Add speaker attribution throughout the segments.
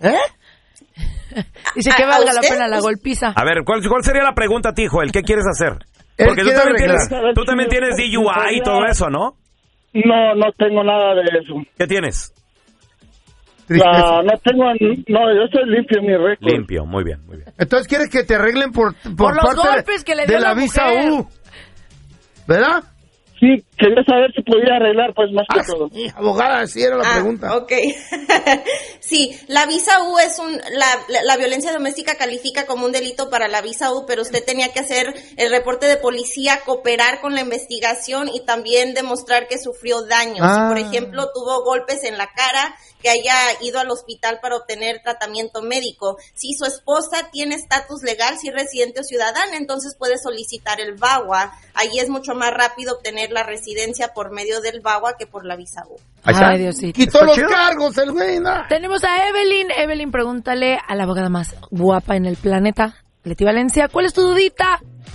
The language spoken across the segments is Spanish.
Speaker 1: Dice que valga la pena la golpiza.
Speaker 2: A ver, ¿cuál sería la pregunta a ti, Joel? ¿Qué quieres hacer? Porque tú también tienes DUI y todo eso, ¿no?
Speaker 3: No tengo nada de eso.
Speaker 2: ¿Qué tienes?
Speaker 3: Yo soy limpio mi récord.
Speaker 2: Limpio, muy bien.
Speaker 4: Entonces quieres que te arreglen por
Speaker 1: los
Speaker 4: parte
Speaker 1: golpes que le dio
Speaker 4: de la visa
Speaker 1: mujer.
Speaker 4: U, ¿verdad?
Speaker 3: Sí, quería saber si podía arreglar, pues más que todo.
Speaker 4: Abogada, sí era la pregunta.
Speaker 5: Ok. Sí, la visa U es la violencia doméstica califica como un delito para la visa U, pero usted tenía que hacer el reporte de policía, cooperar con la investigación y también demostrar que sufrió daños. Si, por ejemplo, tuvo golpes en la cara, que haya ido al hospital para obtener tratamiento médico. Si su esposa tiene estatus legal, si es residente o ciudadana, entonces puede solicitar el VAWA. Ahí es mucho más rápido obtener la residencia por medio del VAWA que por la visa U.
Speaker 1: Ay, Diosito.
Speaker 4: Quitó los cargos el güey, ¿no?
Speaker 1: Tenemos a Evelyn. Evelyn, pregúntale a la abogada más guapa en el planeta, Leti Valencia. ¿Cuál es tu dudita?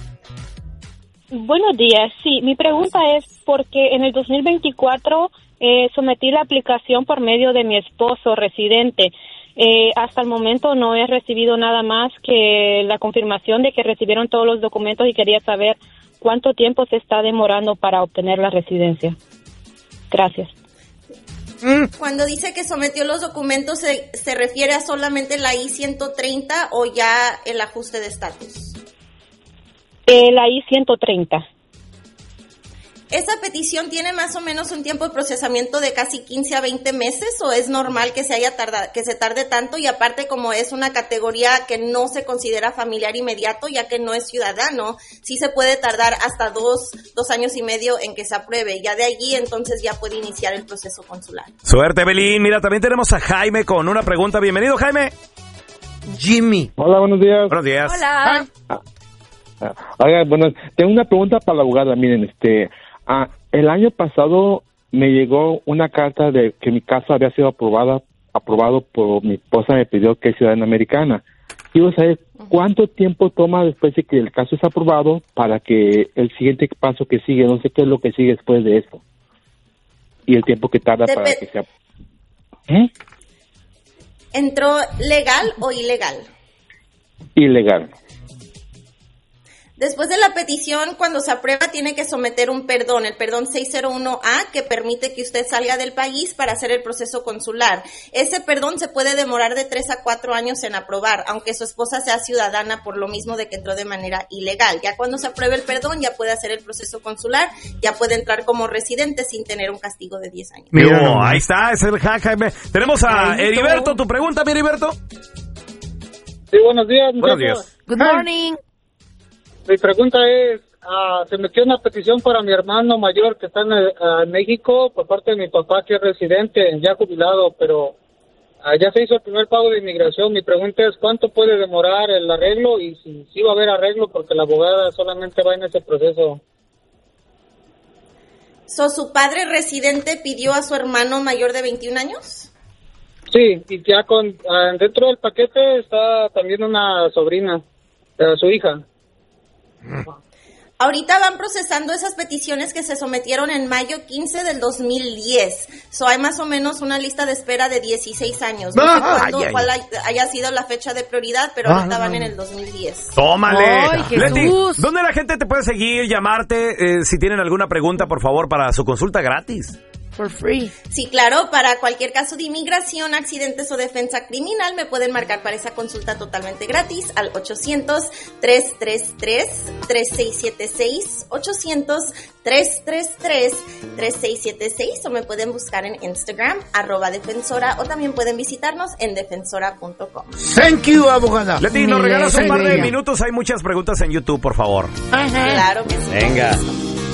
Speaker 6: Buenos días. Sí, mi pregunta es porque en el 2024 sometí la aplicación por medio de mi esposo residente. Hasta el momento no he recibido nada más que la confirmación de que recibieron todos los documentos y quería saber cuánto tiempo se está demorando para obtener la residencia. Gracias.
Speaker 5: Cuando dice que sometió los documentos, ¿se refiere a solamente la I-130 o ya el ajuste de estatus?
Speaker 6: La I-130.
Speaker 5: ¿Esa petición tiene más o menos un tiempo de procesamiento de casi 15 a 20 meses o es normal que se tarde tanto? Y aparte, como es una categoría que no se considera familiar inmediato, ya que no es ciudadano, sí se puede tardar hasta 2 años y medio en que se apruebe. Ya de allí, entonces, ya puede iniciar el proceso consular.
Speaker 2: Suerte, Belín. Mira, también tenemos a Jaime con una pregunta. Bienvenido, Jaime.
Speaker 4: Jimmy.
Speaker 3: Hola, buenos días.
Speaker 2: Buenos días.
Speaker 1: Hola.
Speaker 3: Oiga, bueno, tengo una pregunta para la abogada. Miren, el año pasado me llegó una carta de que mi caso había sido aprobado por mi esposa, me pidió que es ciudadana americana. Quiero saber cuánto tiempo toma después de que el caso es aprobado para que el siguiente paso que sigue, no sé qué es lo que sigue después de esto. Y el tiempo que tarda para que sea...
Speaker 5: ¿Entró legal o ilegal?
Speaker 3: Ilegal.
Speaker 5: Después de la petición, cuando se aprueba, tiene que someter un perdón, el perdón 601A, que permite que usted salga del país para hacer el proceso consular. Ese perdón se puede demorar de 3 a 4 años en aprobar, aunque su esposa sea ciudadana por lo mismo de que entró de manera ilegal. Ya cuando se apruebe el perdón, ya puede hacer el proceso consular, ya puede entrar como residente sin tener un castigo de 10 años.
Speaker 2: Mira, ahí está, es el Jaime. Tenemos a Heriberto. ¿Tu pregunta, mi Heriberto?
Speaker 3: Sí, buenos días.
Speaker 2: Buenos días.
Speaker 1: Good morning.
Speaker 3: Mi pregunta es, se metió una petición para mi hermano mayor que está en México por parte de mi papá, que es residente, ya jubilado, pero ya se hizo el primer pago de inmigración. Mi pregunta es, ¿cuánto puede demorar el arreglo? Y si va a haber arreglo, porque la abogada solamente va en ese proceso.
Speaker 5: ¿Su padre residente pidió a su hermano mayor de 21 años?
Speaker 3: Sí, y ya dentro del paquete está también una sobrina, su hija.
Speaker 5: Ahorita van procesando esas peticiones que se sometieron en mayo 15 del 2010. Hay más o menos una lista de espera de 16 años. No sé cuál haya sido la fecha de prioridad, pero ahorita van en el 2010.
Speaker 2: ¡Tómale!
Speaker 1: ¡Ay,
Speaker 2: Leti,
Speaker 1: Jesús!
Speaker 2: ¿dónde la gente te puede seguir, llamarte? Si tienen alguna pregunta, por favor, para su consulta gratis.
Speaker 1: For free.
Speaker 5: Sí, claro, para cualquier caso de inmigración, accidentes o defensa criminal, me pueden marcar para esa consulta totalmente gratis al 800-333-3676, 800-333-3676, o me pueden buscar en Instagram, @defensora, o también pueden visitarnos en defensora.com.
Speaker 4: Thank you, abogada.
Speaker 2: Leti, nos regalas un par de minutos, hay muchas preguntas en YouTube, por favor.
Speaker 5: Claro que sí.
Speaker 2: Venga.